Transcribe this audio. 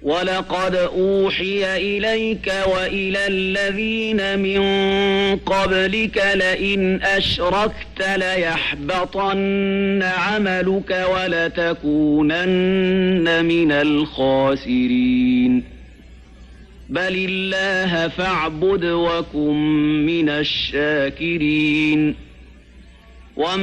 ولقد أوحي إليك وإلى الذين من قبلك لئن أشركت ليحبطن عملك ولتكونن من الخاسرين بل الله فاعبد وكن من الشاكرين